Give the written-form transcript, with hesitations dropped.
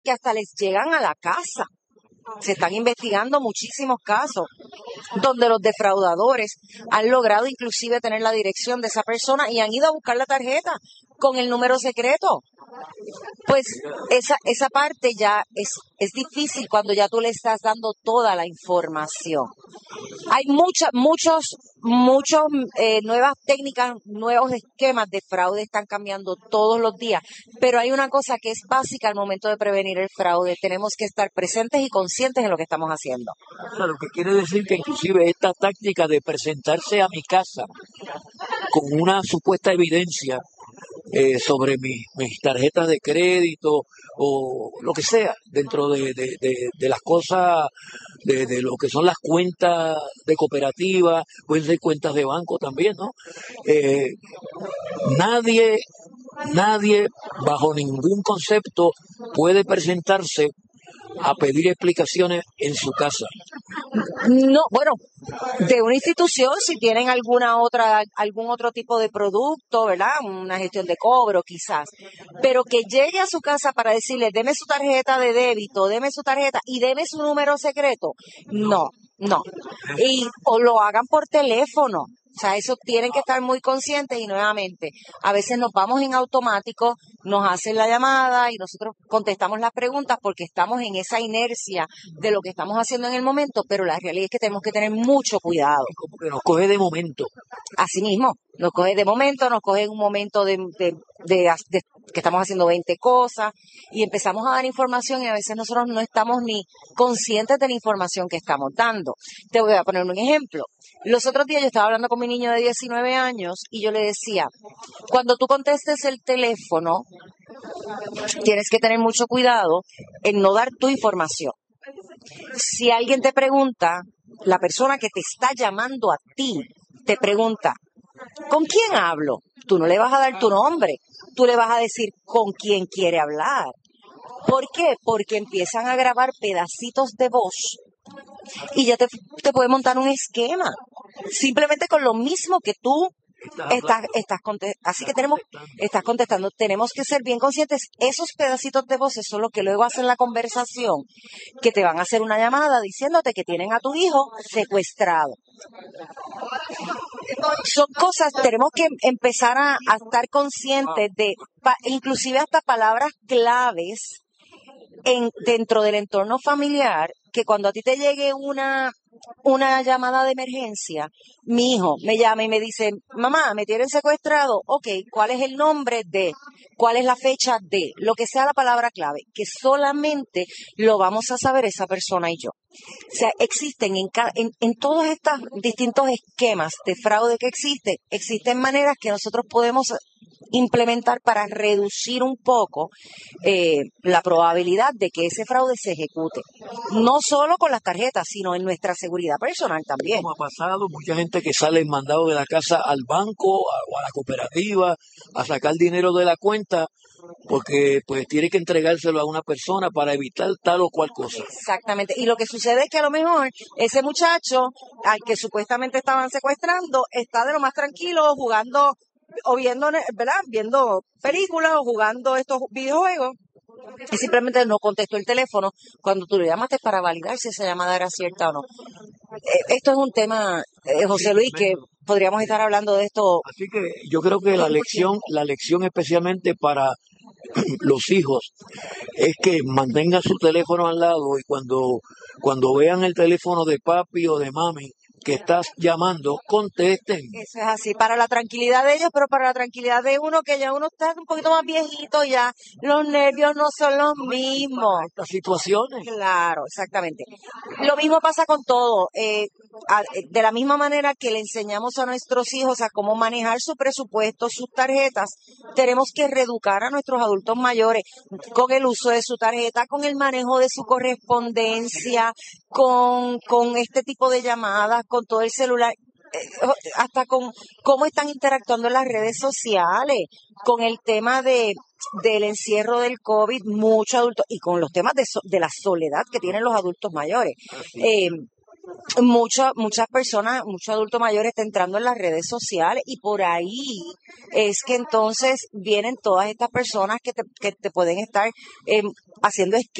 que hasta les llegan a la casa. Se están investigando muchísimos casos donde los defraudadores han logrado inclusive tener la dirección de esa persona y han ido a buscar la tarjeta con el número secreto. Pues esa parte ya es difícil cuando ya tú le estás dando toda la información. Hay muchos nuevas técnicas, nuevos esquemas de fraude están cambiando todos los días, pero hay una cosa que es básica al momento de prevenir el fraude. Tenemos que estar presentes y conscientes en lo que estamos haciendo. O sea, lo que quiere decir que inclusive esta táctica de presentarse a mi casa con una supuesta evidencia sobre mis tarjetas de crédito o lo que sea, dentro de las cosas, de lo que son las cuentas de cooperativa, pueden ser cuentas de banco también, ¿no? Nadie, nadie bajo ningún concepto puede presentarse a pedir explicaciones en su casa. No, bueno, de una institución, si tienen algún otro tipo de producto, ¿verdad? Una gestión de cobro, quizás. Pero que llegue a su casa para decirle, deme su tarjeta de débito, deme su tarjeta y deme su número secreto. No. O lo hagan por teléfono. O sea, eso tienen que estar muy conscientes y nuevamente, a veces nos vamos en automático, nos hacen la llamada y nosotros contestamos las preguntas porque estamos en esa inercia de lo que estamos haciendo en el momento, pero la realidad es que tenemos que tener mucho cuidado. Como que nos coge de momento. Así mismo, nos coge de momento, nos coge en un momento de que estamos haciendo 20 cosas y empezamos a dar información y a veces nosotros no estamos ni conscientes de la información que estamos dando. Te voy a poner un ejemplo. Los otros días yo estaba hablando con mi niño de 19 años y yo le decía, cuando tú contestes el teléfono, tienes que tener mucho cuidado en no dar tu información. Si alguien te pregunta, la persona que te está llamando a ti, te pregunta, ¿con quién hablo? Tú no le vas a dar tu nombre, tú le vas a decir con quién quiere hablar. ¿Por qué? Porque empiezan a grabar pedacitos de voz y ya te puede montar un esquema. Simplemente con lo mismo que tú estás contestando. Tenemos que ser bien conscientes. Esos pedacitos de voces son los que luego hacen la conversación, que te van a hacer una llamada diciéndote que tienen a tu hijo secuestrado. Son cosas, tenemos que empezar a estar conscientes de, inclusive hasta palabras claves dentro del entorno familiar, que cuando a ti te llegue una llamada de emergencia, mi hijo me llama y me dice, mamá, me tienen secuestrado, ok, ¿cuál es el nombre de? ¿Cuál es la fecha de? Lo que sea la palabra clave, que solamente lo vamos a saber esa persona y yo. O sea, existen en todos estos distintos esquemas de fraude que existen maneras que nosotros podemos implementar para reducir un poco la probabilidad de que ese fraude se ejecute. No solo con las tarjetas, sino en nuestra seguridad personal también. Como ha pasado, mucha gente que sale mandado de la casa al banco o a la cooperativa a sacar dinero de la cuenta porque pues tiene que entregárselo a una persona para evitar tal o cual cosa. Exactamente. Y lo que sucede es que a lo mejor ese muchacho al que supuestamente estaban secuestrando está de lo más tranquilo jugando o viendo, ¿verdad? Viendo películas o jugando estos videojuegos y simplemente no contestó el teléfono cuando tú le llamaste para validar si esa llamada era cierta o no. Esto es un tema, José Luis, que podríamos estar hablando de esto. Así que yo creo que la lección especialmente para los hijos es que mantengan su teléfono al lado y cuando vean el teléfono de papi o de mami que estás llamando, contesten. Eso es así, para la tranquilidad de ellos, pero para la tranquilidad de uno, que ya uno está un poquito más viejito, ya los nervios no son los mismos. Para estas situaciones. Claro, exactamente. Lo mismo pasa con todo. De la misma manera que le enseñamos a nuestros hijos a cómo manejar su presupuesto, sus tarjetas, tenemos que reeducar a nuestros adultos mayores con el uso de su tarjeta, con el manejo de su correspondencia, con este tipo de llamadas, con todo el celular, hasta con cómo están interactuando en las redes sociales, con el tema del encierro del COVID, muchos adultos, y con los temas de la soledad que tienen los adultos mayores. muchas personas, muchos adultos mayores están entrando en las redes sociales y por ahí es que entonces vienen todas estas personas que te pueden estar haciendo